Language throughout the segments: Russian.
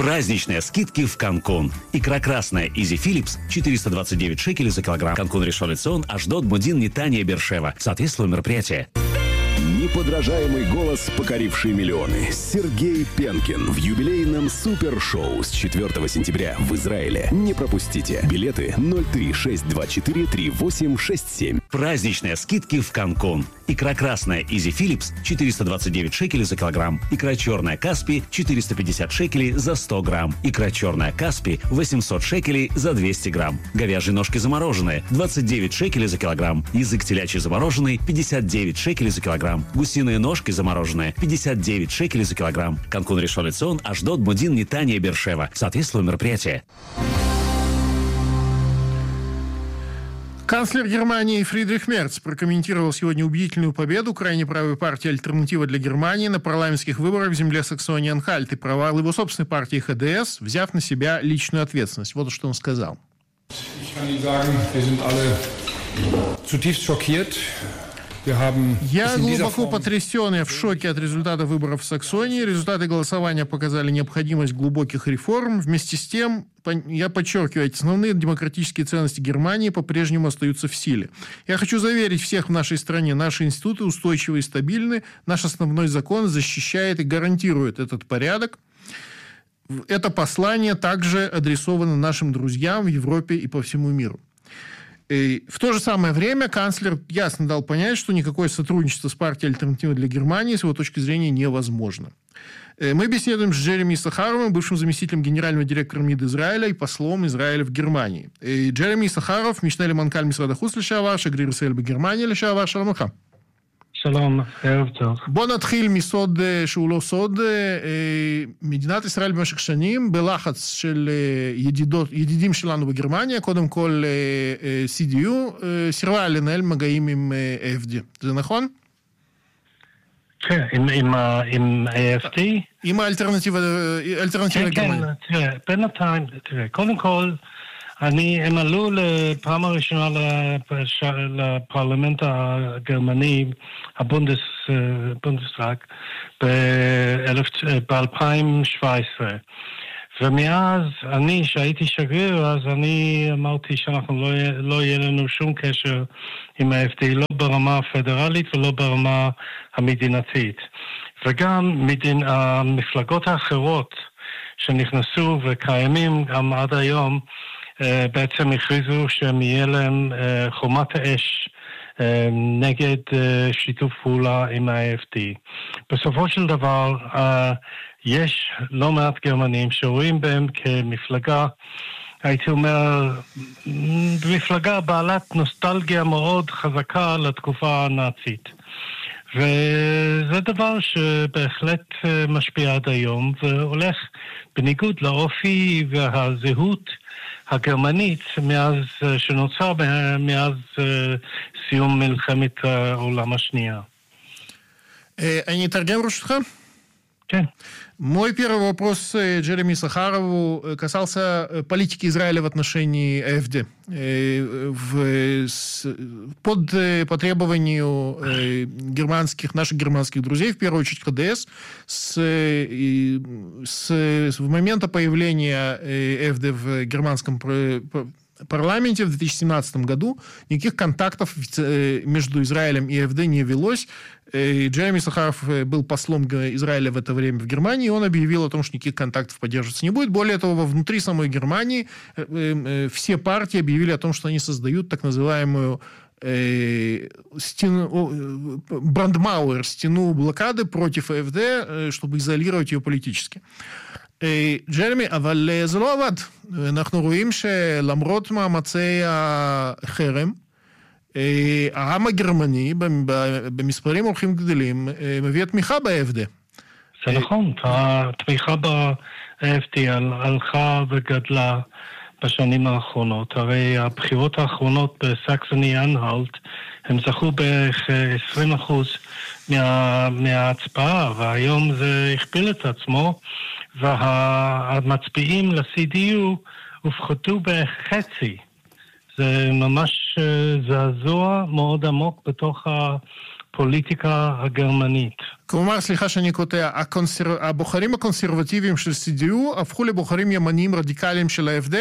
Праздничные скидки в Канкун. Икра красная Easy Phillips 429 шекелей за килограмм. Канкун Ришон Лецион, Ашдод, Модин, Нетания, Бершева. Соответствует мероприятие. Неподражаемый голос, покоривший миллионы. Сергей Пенкин в юбилейном супершоу с 4 сентября в Израиле. Не пропустите. Билеты 036243867. Праздничные скидки в Канкун. Икра красная Easy Phillips 429 шекелей за килограмм. Икра черная Каспи 450 шекелей за 100 грамм. Икра черная Каспи 800 шекелей за 200 грамм. Говяжьи ножки замороженные 29 шекелей за килограмм. Язык телячий замороженный 59 шекелей за килограмм. Гусиные ножки замороженные 59 шекелей за килограмм. Канкун Ришон Лецион, Ашдод, Модин, Нетания, Бершева. Соответствует мероприятие. Канцлер Германии Фридрих Мерц прокомментировал сегодня убедительную победу крайне правой партии «Альтернатива для Германии» на парламентских выборах в земле Саксонии-Анхальт и провал его собственной партии ХДС, взяв на себя личную ответственность. Вот что он сказал. Я глубоко потрясен и в шоке от результата выборов в Саксонии. Результаты голосования показали необходимость глубоких реформ. Вместе с тем, я подчеркиваю, основные демократические ценности Германии по-прежнему остаются в силе. Я хочу заверить всех в нашей стране, наши институты устойчивы и стабильны. Наш основной закон защищает и гарантирует этот порядок. Это послание также адресовано нашим друзьям в Европе и по всему миру. И в то же самое время канцлер ясно дал понять, что никакое сотрудничество с партией «Альтернатива для Германии» с его точки зрения невозможно. Мы беседуем с Джереми Исахаровым, бывшим заместителем генерального директора МИД Израиля и послом Израиля в Германии. Джереми Исахаров, משנה למנכ"ל משרד החוץ לשעבר, שגריר ישראל בגרמניה לשעבר, שלום לך. שלום, ערב טוב. בוא נתחיל מסוד שהוא לא סוד. מדינת ישראל במשך שנים בלחץ של ידידים שלנו בגרמניה, קודם כל CDU, סירבה לנהל מגעים עם AFD. זה נכון? כן, עם AFD? עם האלטרנטיבה לגרמניה. כן, תראה, בינתיים, קודם כל, הם עלו לפעם הראשונה לפרלמנט הגרמני, הבונדסטאג, ב-2017. ומאז, שהייתי שגריר, אז אני אמרתי שאנחנו לא יהיה לנו שום קשר עם ה-FD, לא ברמה הפדרלית ולא ברמה המדינתית. וגם המפלגות האחרות שנכנסו וקיימים גם עד היום, בעצם הכריזו שהם יהיה להם חומת האש נגד שיתוף פעולה עם ה-AFD. בסופו של דבר, יש לא מעט גרמנים שרואים בהם כמפלגה, הייתי אומר, מפלגה בעלת נוסטלגיה מאוד חזקה לתקופה הנאצית. וזה דבר שבהחלט משפיע עד היום, והולך בניגוד לאופי והזהות הגרמנית שנוצר מאז סיום מלחמת העולם השנייה. אני אתרגם ברשותך? כן. Мой первый вопрос Джереми Исахарову касался политики Израиля в отношении АФД. По требованию наших германских друзей, в первую очередь ХДС, с момента появления АФД в германском парламенте в 2017 году никаких контактов между Израилем и АФД не велось. Джереми Исахаров был послом Израиля в это время в Германии, и он объявил о том, что никаких контактов поддерживаться не будет. Более того, внутри самой Германии все партии объявили о том, что они создают так называемую Брандмауэр, стену блокады против АФД, чтобы изолировать ее политически. ג'רמי, אבל זה לא עבד. אנחנו רואים שלמרות מאמצי החרם, העם הגרמני במספרים הולכים גדלים, מביא תמיכה ב-AFD. זה נכון, התמיכה ב-AFD הלכה וגדלה בשנים האחרונות. הרי הבחירות האחרונות בסקסוני אנהלט, הם זכו בערך 20% מההצבעה, והיום זה הכפיל את עצמו, והמצביעים ל-CDU הופחתו בחצי. זה ממש זעזוע מאוד עמוק בתוך הפוליטיקה הגרמנית. כלומר, סליחה שאני קוטע, הבוחרים הקונסרבטיביים של CDU הפכו לבוחרים ימניים רדיקליים של ה-AfD?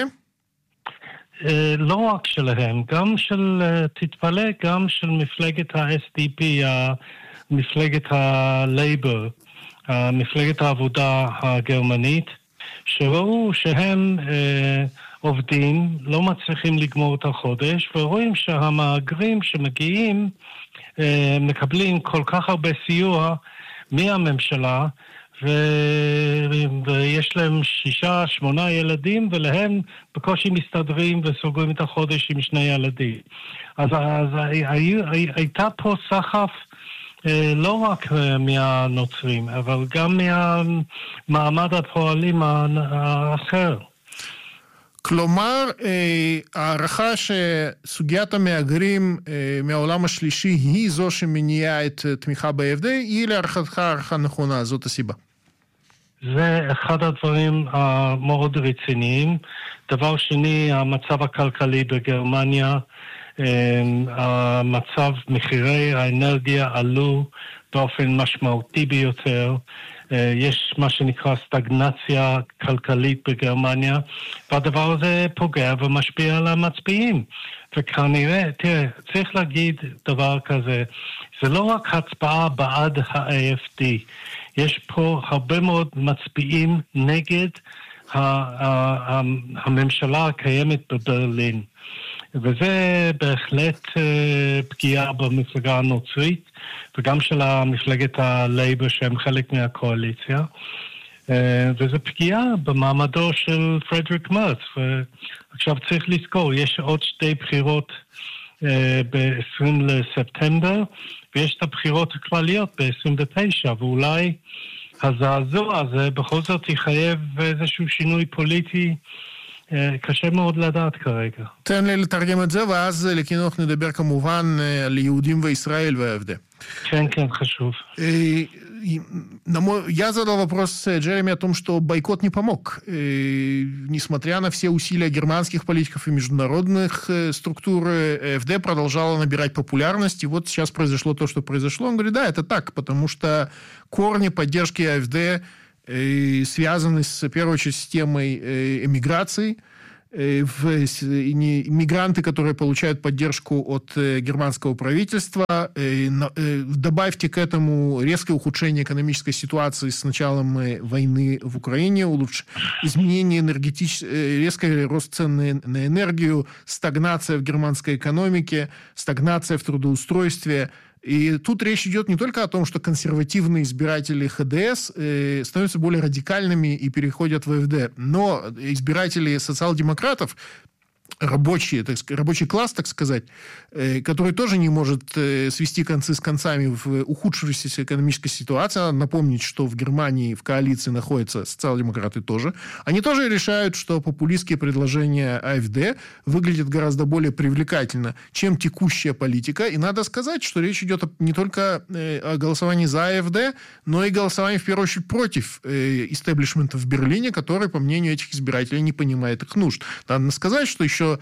לא רק שלהם, גם של, תתפלא, גם של מפלגת ה-SDP, מפלגת הלייבר, מפלגת העבודה הגרמנית, שראו שהם עובדים, לא מצליחים לגמור את החודש, ורואים שהמהגרים שמגיעים מקבלים כל כך הרבה סיוע מהממשלה, ויש להם 6-8 ילדים, ולהם בקושי מסתדרים וסוגרים את החודש עם 2 ילדים. אז הייתה פה סחף לא רק מהנוצרים, אבל גם מהמעמד הפועלים האחר. כלומר, הערכה שסוגיית המהגרים מהעולם השלישי היא זו שמניעה את תמיכה ב-AfD, היא להערכתך הערכה נכונה, זאת הסיבה. זה אחד הדברים המאוד רציניים. דבר שני, המצב הכלכלי בגרמניה, המצב, מחירי האנרגיה עלו באופן משמעותי ביותר. יש מה שנקרא סטגנציה כלכלית בגרמניה, והדבר הזה פוגע ומשפיע על המצביעים. וכנראה, תראה, צריך להגיד דבר כזה, זה לא רק הצבעה בעד ה-AfD, יש פה הרבה מאוד מצביעים נגד הממשלה הקיימת בברלין. וזה בהחלט פגיעה במפלגה הנוצרית, וגם של המפלגת הלייבר שהם חלק מהקואליציה, וזה פגיעה במעמדו של פרדריק מרץ. ועכשיו צריך לזכור, יש עוד 2 בחירות ב-20 לספטמבר, ויש את הבחירות הכלליות ב-29, ואולי הזעזוע הזה בכל זאת יחייב איזשהו שינוי פוליטי, קשה מאוד לדעת כרגע. תן לי לתרגם את זה, ואז לכינוך נדבר כמובן על יהודים וישראל וה-AfD. כן, כן, хашув. Я задал вопрос Джереми о том, что бойкот не помог. Несмотря на все усилия германских политиков и международных структур, AfD продолжала набирать популярность, и вот сейчас произошло то, что произошло. Он говорит, да, это так, потому что корни поддержки AfD связаны, в первую очередь, с темой эмиграции. Мигранты, которые получают поддержку от германского правительства. Добавьте к этому резкое ухудшение экономической ситуации с началом войны в Украине, изменение резкий рост цен на энергию, стагнация в германской экономике, стагнация в трудоустройстве. И тут речь идет не только о том, что консервативные избиратели ХДС становятся более радикальными и переходят в АфД, но избиратели социал-демократов, рабочий класс, так сказать, который тоже не может свести концы с концами в ухудшившейся экономической ситуации. Надо напомнить, что в Германии в коалиции находятся социал-демократы тоже. Они тоже решают, что популистские предложения АфД выглядят гораздо более привлекательно, чем текущая политика. И надо сказать, что речь идет не только о голосовании за АфД, но и голосовании, в первую очередь, против истеблишмента в Берлине, который, по мнению этих избирателей, не понимает их нужд. Надо сказать, что еще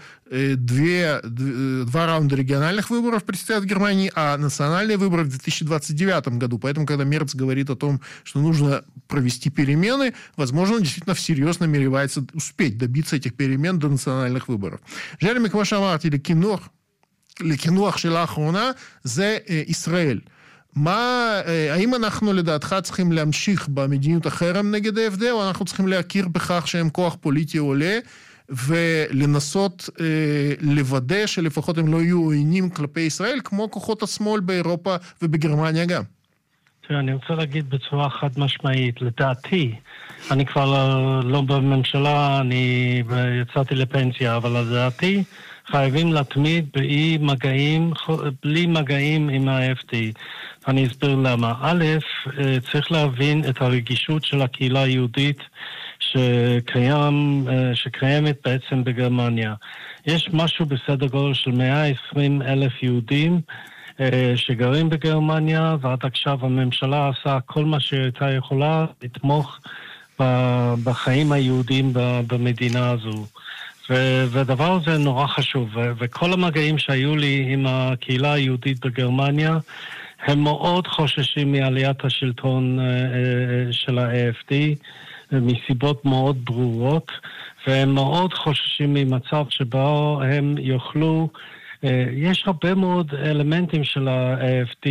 два раунда региональных выборов предстоят в Германии, а национальные выборы в 2029 году. Поэтому, когда Мерц говорит о том, что нужно провести перемены, возможно, он действительно всерьез намеревается успеть добиться этих перемен до национальных выборов. Джереми, כמו שאמרתי, לכינוח של האחרונה זה ישראל. האם אנחנו לדעתך צריכים להמשיך במדיניות החרם נגד ה-AfD, או אנחנו צריכים להכיר בכך שהם כוח פוליטי עולה, ולנסות לוודא שלפחות הם לא יהיו עוינים כלפי ישראל, כמו כוחות השמאל באירופה ובגרמניה גם? אני רוצה להגיד בצורה חד משמעית, לדעתי, אני כבר לא בממשלה, אני יצאתי לפנסיה, אבל לדעתי חייבים להתמיד בלי מגעים עם ה-AfD. אני אסביר למה. א', צריך להבין את הרגישות של הקהילה היהודית שקיימת בעצם בגרמניה. יש משהו בסדר גודל של 120,000 יהודים שגרים בגרמניה, ועד עכשיו הממשלה עשה כל מה שהייתה יכולה לתמוך בחיים היהודים במדינה הזו. והדבר הזה נורא חשוב, וכל המגעים שהיו לי עם הקהילה היהודית בגרמניה, הם מאוד חוששים מעליית השלטון של ה-AFD, מסיבות מאוד ברורות, והם מאוד חוששים ממצב שבו הם יוכלו, יש הרבה מאוד אלמנטים של ה-AFD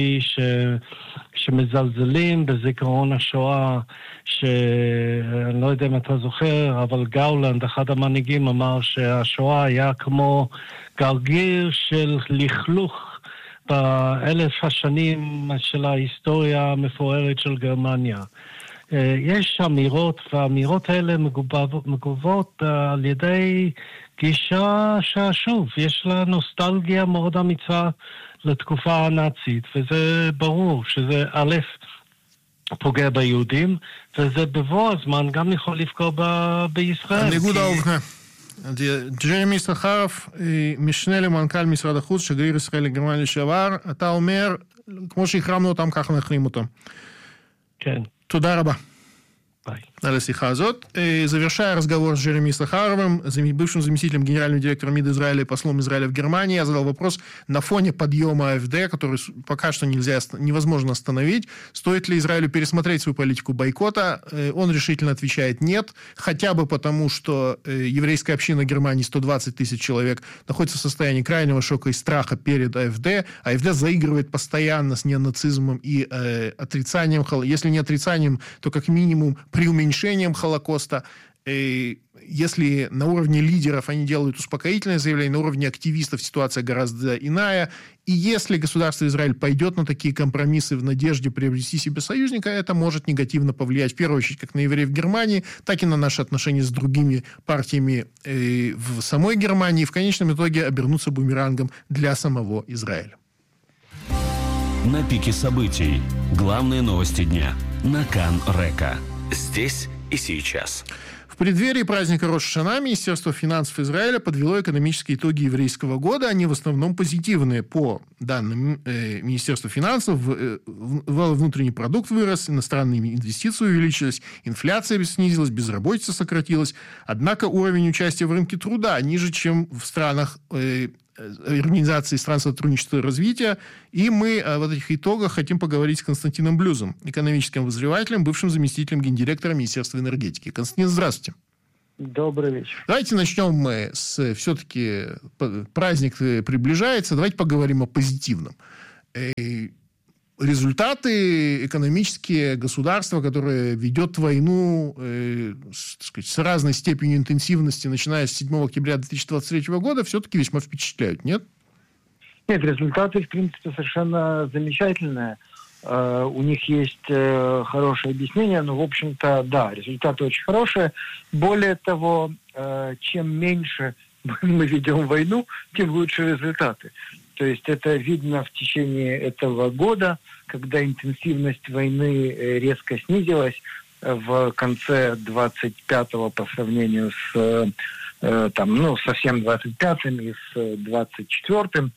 שמזלזלים בזיכרון השואה, שאני לא יודע אם אתה זוכר, אבל גאולנד, אחד המנהיגים, אמר שהשואה היה כמו גרגיר של לכלוך באלף השנים של ההיסטוריה המפוארת של גרמניה. יש אמירות, והאמירות האלה מגובות על ידי גישה ששוב, יש לה נוסטלגיה מאוד אמיצה לתקופה הנאצית, וזה ברור שזה א', פוגע ביהודים, וזה בבוא הזמן גם יכול לפגוע בישראל. ניגוד האובנה. ג'רמי סחרוף, משנה למנכ"ל משרד החוץ, שגריר ישראל לגרמניה לשעבר, אתה אומר, כמו שהחרמנו אותם, ככה נחרים אותם. כן. תודה רבה. Bye. На лесиха азот. Завершая разговор с Джереми Сахаровым, бывшим заместителем генерального директора МИД Израиля и послом Израиля в Германии, я задал вопрос на фоне подъема АфD, который пока что невозможно остановить. Стоит ли Израилю пересмотреть свою политику бойкота? Он решительно отвечает нет, хотя бы потому, что еврейская община Германии, 120 тысяч человек, находится в состоянии крайнего шока и страха перед АфD. АфD заигрывает постоянно с неонацизмом и отрицанием, если не отрицанием, то как минимум преуменьшением Холокоста. Если на уровне лидеров они делают успокоительное заявление, на уровне активистов ситуация гораздо иная. И если государство Израиль пойдет на такие компромиссы в надежде приобрести себе союзника, это может негативно повлиять, в первую очередь, как на евреев в Германии, так и на наши отношения с другими партиями в самой Германии. И в конечном итоге обернуться бумерангом для самого Израиля. На пике событий. Главные новости дня. На Кан-Река. Здесь и сейчас. В преддверии праздника Рош ха-Шана Министерство финансов Израиля подвело экономические итоги еврейского года. Они в основном позитивные. По данным Министерства финансов, внутренний продукт вырос, иностранные инвестиции увеличились, инфляция снизилась, безработица сократилась. Однако уровень участия в рынке труда ниже, чем в странах Организации стран сотрудничества и развития. И мы в этих итогах хотим поговорить с Константином Блюзом, экономическим обозревателем, бывшим заместителем гендиректора Министерства энергетики. Константин, здравствуйте. Добрый вечер. Давайте начнем мы с... Все-таки праздник приближается. Давайте поговорим о позитивном. Результаты экономические государства, которое ведет войну с разной степенью интенсивности, начиная с 7 октября 2023 года, все-таки весьма впечатляют, нет? Нет, результаты, в принципе, совершенно замечательные. У них есть хорошее объяснение, но, в общем-то, да, результаты очень хорошие. Более того, чем меньше мы ведем войну, тем лучше результаты. То есть это видно в течение этого года, когда интенсивность войны резко снизилась в конце 25-го по сравнению с совсем 25-м и с 24-м,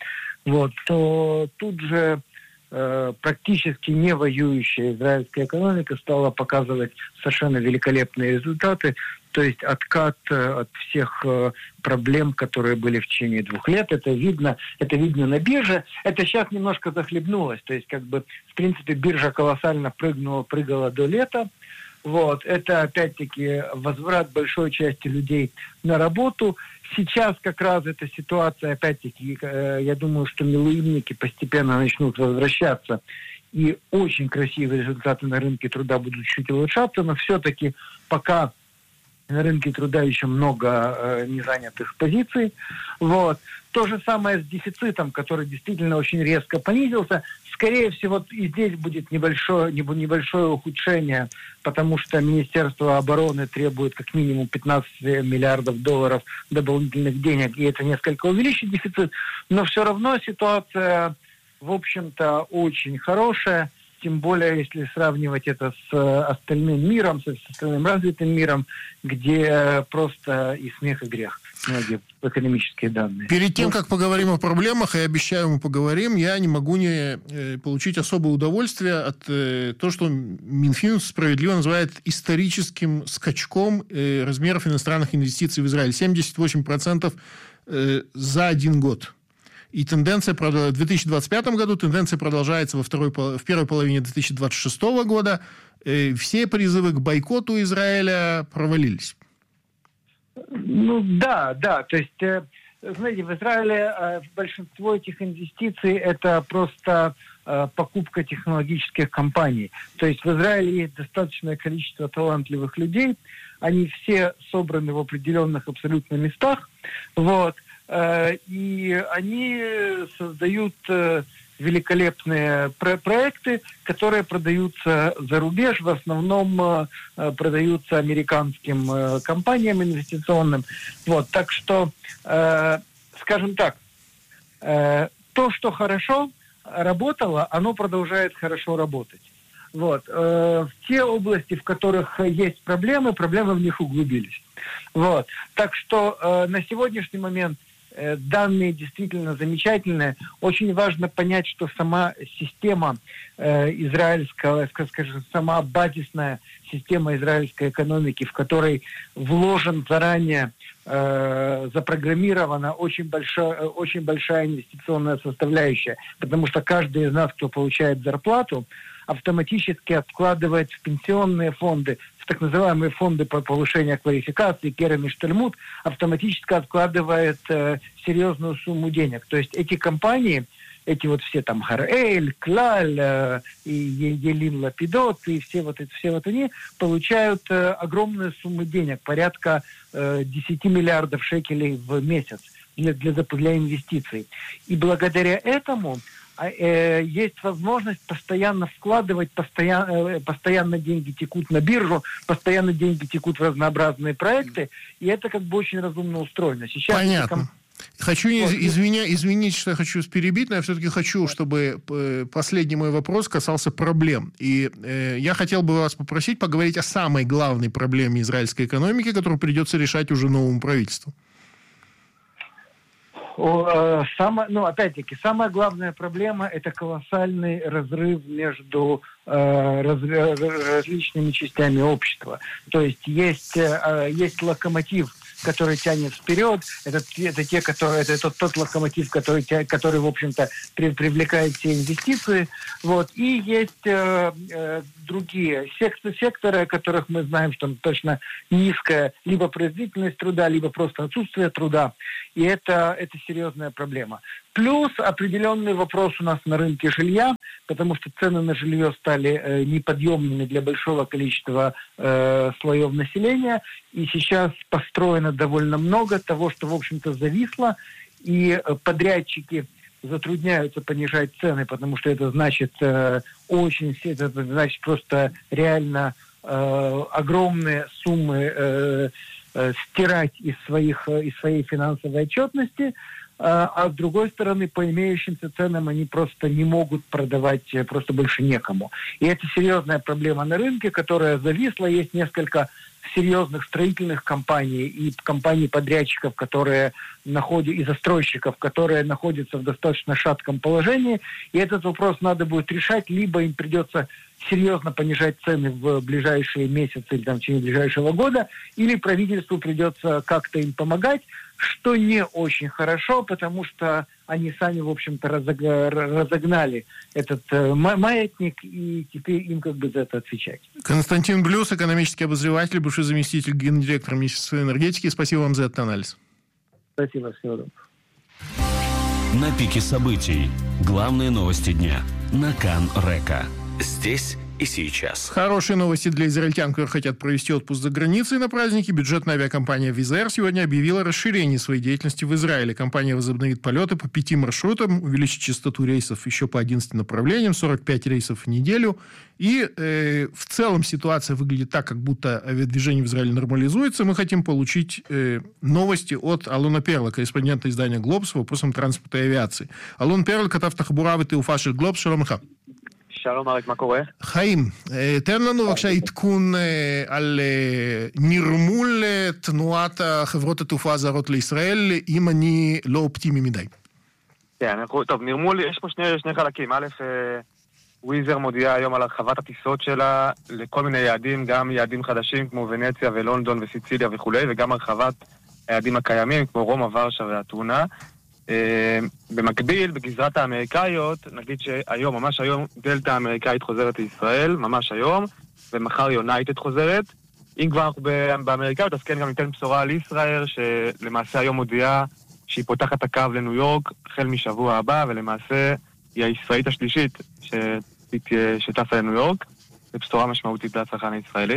то тут же практически не воюющая израильская экономика стала показывать совершенно великолепные результаты, то есть откат от всех проблем, которые были в течение 2 лет. Это видно на бирже. Это сейчас немножко захлебнулось. То есть, в принципе, биржа колоссально прыгала до лета. Это, опять-таки, возврат большой части людей на работу. Сейчас как раз эта ситуация, опять-таки, я думаю, что милуимники постепенно начнут возвращаться. И очень красивые результаты на рынке труда будут чуть улучшаться. Но все-таки пока на рынке труда еще много незанятых позиций. То же самое с дефицитом, который действительно очень резко понизился. Скорее всего, и здесь будет небольшое ухудшение, потому что Министерство обороны требует как минимум 15 миллиардов долларов дополнительных денег, и это несколько увеличит дефицит. Но все равно ситуация, в общем-то, очень хорошая. Тем более, если сравнивать это с остальным миром, с остальным развитым миром, где просто и смех, и грех. Многие экономические данные. Перед тем, как поговорим о проблемах, и обещаю, мы поговорим, я не могу не получить особое удовольствие от того, что Минфин справедливо называет историческим скачком размеров иностранных инвестиций в Израиль. 78% за 1 год. И тенденция в 2025 году, тенденция продолжается в первой половине 2026 года. Все призывы к бойкоту Израиля провалились. Ну да. То есть, знаете, в Израиле большинство этих инвестиций это просто покупка технологических компаний. То есть в Израиле есть достаточное количество талантливых людей. Они все собраны в определенных абсолютно местах. Вот. И они создают великолепные проекты, которые продаются за рубеж, в основном продаются американским компаниям инвестиционным. Вот, так что, скажем так, то, что хорошо работало, оно продолжает хорошо работать. Вот. В те области, в которых есть проблемы в них углубились. Вот. Так что на сегодняшний момент данные действительно замечательные. Очень важно понять, что сама система израильская, скажем, сама базисная система израильской экономики, в которой вложен заранее, запрограммирована очень большая инвестиционная составляющая, потому что каждый из нас, кто получает зарплату, автоматически откладывает в пенсионные фонды, в так называемые фонды по повышению квалификации, Керем и Штальмут, автоматически откладывает серьезную сумму денег. То есть эти компании, эти вот все там Хараэль, Клаль, и Елин Лапидот, и все вот они получают огромные суммы денег, порядка 10 миллиардов шекелей в месяц для инвестиций. И благодаря этому есть возможность постоянно вкладывать, постоянно деньги текут на биржу, постоянно деньги текут в разнообразные проекты, и это как бы очень разумно устроено. Сейчас понятно. Хочу извинить, что я хочу перебить, но я все-таки хочу, чтобы последний мой вопрос касался проблем. И я хотел бы вас попросить поговорить о самой главной проблеме израильской экономики, которую придется решать уже новому правительству. Опять-таки, самая главная проблема – это колоссальный разрыв между различными частями общества. То есть есть локомотив, который тянет вперед, это тот локомотив, который в общем-то, привлекает все инвестиции. Вот. И есть другие секторы, о которых мы знаем, что точно низкая либо производительность труда, либо просто отсутствие труда. И это серьезная проблема. Плюс определенный вопрос у нас на рынке жилья, потому что цены на жилье стали неподъемными для большого количества слоев населения. И сейчас построено довольно много того, что, в общем-то, зависло. И подрядчики затрудняются понижать цены, потому что это значит просто реально огромные суммы стирать из своей финансовой отчетности, а с другой стороны, по имеющимся ценам они просто не могут продавать, просто больше некому. И это серьезная проблема на рынке, которая зависла. Есть несколько серьезных строительных компаний и компаний-подрядчиков, и застройщиков, которые находятся в достаточно шатком положении. И этот вопрос надо будет решать, либо им придется серьезно понижать цены в ближайшие месяцы или в течение ближайшего года, или правительству придется как-то им помогать, что не очень хорошо, потому что они сами, в общем-то, разогнали этот маятник, и теперь им как бы за это отвечать. Константин Блюс, экономический обозреватель, бывший заместитель гендиректора Министерства энергетики. Спасибо вам за этот анализ. Спасибо, всего доброго. На пике событий. Главные новости дня. На Кан-Река. Здесь и сейчас. Хорошие новости для израильтян, которые хотят провести отпуск за границей на праздники. Бюджетная авиакомпания Wizz Air сегодня объявила о расширении своей деятельности в Израиле. Компания возобновит полеты по 5 маршрутам, увеличит частоту рейсов еще по 11 направлениям, 45 рейсов в неделю. И в целом ситуация выглядит так, как будто авиадвижение в Израиле нормализуется. Мы хотим получить новости от Алона Перла, корреспондента издания «Глобс» по вопросам транспорта и авиации. Алон Перл, כתב תחבורה ותעופה של גלובס, שלום לך. שלום אריק, מה קורה? חיים, תן לנו בבקשה עדכון על נרמול תנועת חברות התעופה הזרות לישראל, אם אני לא אופטימי מדי. כן, טוב, נרמול, יש פה שני חלקים. א', וויזר מודיעה היום על הרחבת הטיסות שלה לכל מיני יעדים, גם יעדים חדשים כמו ונציה ולונדון וסיציליה וכו', וגם הרחבת היעדים הקיימים כמו רומא, ורשה ואתונה. במקביל, בגזרת האמריקאיות, נגיד שהיום, ממש היום, דלתא האמריקאית חוזרת לישראל, ממש היום, ומחר יונייטד חוזרת. אם כבר אנחנו באמריקאיות, אז כן גם ניתן בשורה על ישראל, שלמעשה היום מודיעה שהיא פותחת את הקו לניו יורק, החל משבוע הבא, ולמעשה היא הישראלית השלישית שטסה לניו יורק. זו בשורה משמעותית לצרכן הישראלי.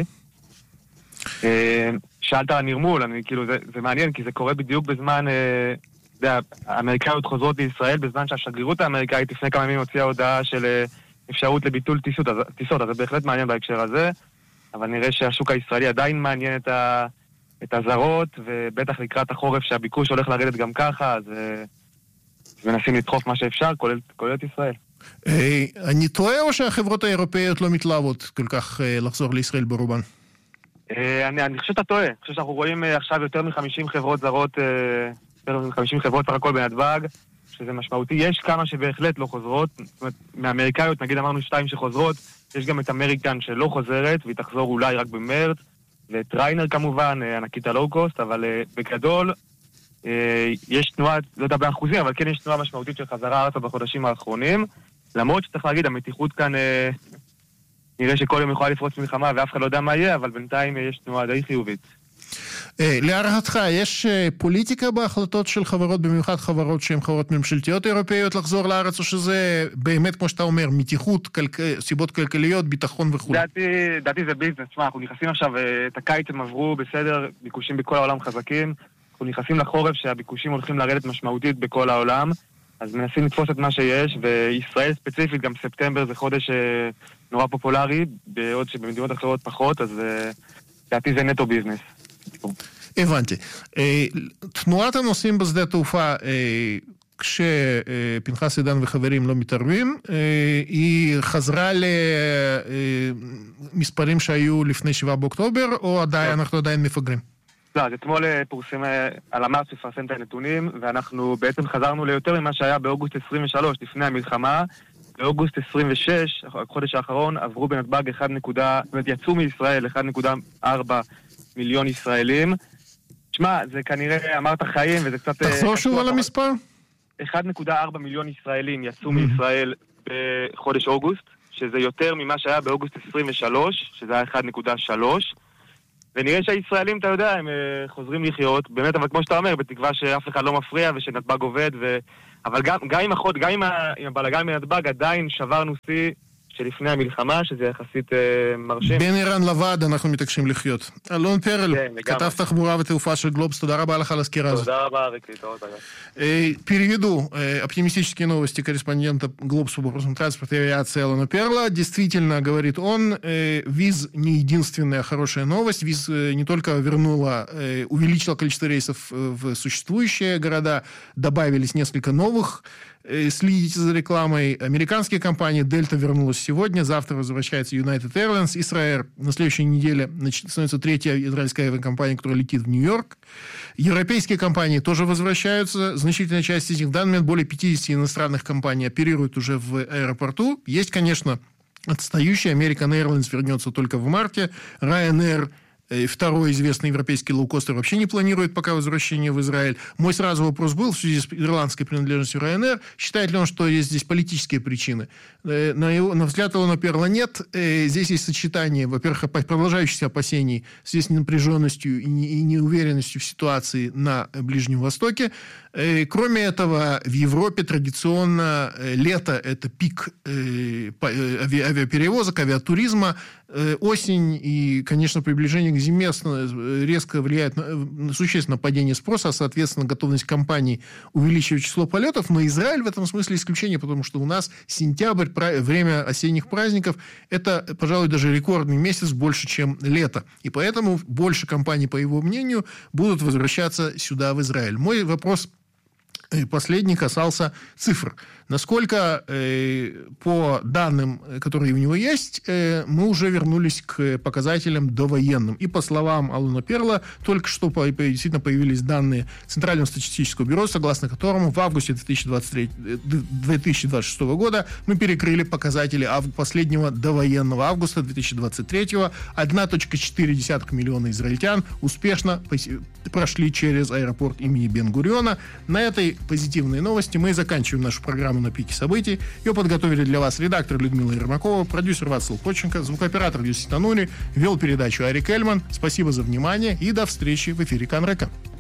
שאלת על הנרמול, זה מעניין, כי זה קורה בדיוק בזמן, האמריקאיות חוזרות לישראל, בזמן שהשגרירות האמריקאית לפני כמה ימים הוציאה הודעה של אפשרות לביטול טיסות, אז זה בהחלט מעניין בהקשר הזה, אבל נראה שהשוק הישראלי עדיין מעניין את הזרות, ובטח לקראת החורף שהביקוש הולך לרדת גם ככה, אז מנסים לדחוף מה שאפשר, כולל את ישראל. אני טועה או שהחברות האירופאיות לא מתלהבות כל כך לחזור לישראל ברובן? אני חושב שאתה טועה. אני חושב שאנחנו רואים עכשיו יותר מ-50 חברות זרות, יותר מ-50 חברות סך הכל בנתב"ג, שזה משמעותי. יש כמה שבהחלט לא חוזרות. זאת אומרת, מהאמריקאיות, נגיד אמרנו 2 שחוזרות, יש גם את אמריקן שלא חוזרת, והיא תחזור אולי רק במרץ, ואת ריינר כמובן, ענקית הלואו-קוסט, אבל בגדול, יש תנועה, לא יודע באחוזים, אבל כן יש תנועה משמעותית של חזרה ארצה בחודשים האחרונים, למרות שצריך להגיד, המתיחות כאן נראה שכל יום יכולה לפרוץ מלחמה ואף אחד לא יודע מה יהיה, אבל בינתיים יש תנועה די חיובית. להערכתך, יש פוליטיקה בהחלטות של חברות, במיוחד חברות שהן חברות ממשלתיות אירופאיות לחזור לארץ, או שזה באמת, כמו שאתה אומר, מתיחות, סיבות כלכליות, ביטחון וכו'? דעתי זה ביזנס. אנחנו נכנסים עכשיו, את הקיץ הם עברו בסדר, ביקושים בכל העולם חזקים, אנחנו נכנסים לחורף שהביקושים הולכים לרדת משמעותית בכל העולם, אז מנסים לתפוס את מה שיש, וישראל ספציפית, גם ספטמבר זה חודש נורא פופולרי, בעוד שבמדינות אחרות פחות, אז דעתי זה נטו ביזנס. הבנתי. תנועת הנוסעים בשדה תעופה, כשפנחס עידן וחברים לא מתערבים, היא חזרה למספרים שהיו לפני 7 באוקטובר, או אנחנו עדיין מפגרים? לא, אז אתמול פורסם על המס לפרסם את הנתונים, ואנחנו בעצם חזרנו ליותר ממה שהיה באוגוסט 23, לפני המלחמה. באוגוסט 26, החודש האחרון, עברו בנתב"ג יצאו מישראל 1.4 מיליון ישראלים. תשמע, זה כנראה אמרת חיים, וזה קצת... תחזור שוב על המספר? 1.4 מיליון ישראלים יצאו מישראל בחודש אוגוסט, שזה יותר ממה שהיה באוגוסט 23, שזה היה 1.3. ונראה שהישראלים, אתה יודע, הם חוזרים לחיות, באמת, אבל כמו שאתה אומר, בתקווה שאף אחד לא מפריע ושנתב"ג עובד, אבל גם עם הבלגן מנתב"ג, עדיין שברנו שיא שלפני המלחמה, שזה יחסית מרשים. בין איראן לוועד אנחנו מתעקשים לחיות. אלון פרל, כתב תחבורה ותעופה של גלובס, תודה רבה לך על הסקירה הזאת. תודה רבה, Рик, להתראות. Переведу оптимистические новости корреспондента Глобуса по вопросам транспорта и авиации Алана Перла. Действительно, говорит он, ВИЗ не единственная хорошая новость. ВИЗ не только увеличила количество рейсов в существующие города, добавились несколько новых. Следите за рекламой. Американские компании Delta вернулась сегодня, завтра возвращается United Airlines. Israel на следующей неделе становится 3-я израильская авиакомпания, которая летит в Нью-Йорк. Европейские компании тоже возвращаются. Значительная часть из них, в данный момент более 50 иностранных компаний оперируют уже в аэропорту. Есть, конечно, отстающие. American Airlines вернется только в марте. Ryanair, второй известный европейский лоукостер, вообще не планирует пока возвращение в Израиль. Мой сразу вопрос был в связи с ирландской принадлежностью Ryanair. Считает ли он, что есть здесь политические причины? На взгляд Алана Перла нет. Здесь есть сочетание, во-первых, продолжающихся опасений в связи с напряженностью и неуверенностью в ситуации на Ближнем Востоке. Кроме этого, в Европе традиционно лето – это пик авиаперевозок, авиатуризма. Осень и, конечно, приближение к зиме резко влияет на существенное падение спроса, а, соответственно, готовность компаний увеличивать число полетов. Но Израиль в этом смысле исключение, потому что у нас сентябрь, время осенних праздников, это, пожалуй, даже рекордный месяц больше, чем лето. И поэтому больше компаний, по его мнению, будут возвращаться сюда, в Израиль. Мой вопрос последний касался цифр. Насколько, по данным, которые у него есть, мы уже вернулись к показателям довоенным. И по словам Алона Перла, только что действительно появились данные Центрального статистического бюро, согласно которому в августе 2026 года мы перекрыли показатели последнего довоенного августа 2023-го. 1,4 миллиона израильтян успешно прошли через аэропорт имени Бен-Гуриона. На этой позитивной новости мы заканчиваем нашу программу «На пике событий». Ее подготовили для вас редактор Людмила Ермакова, продюсер Вацлав Ходченко, звукооператор Юсиф Танури, вел передачу Арик Эльман. Спасибо за внимание и до встречи в эфире Канрека.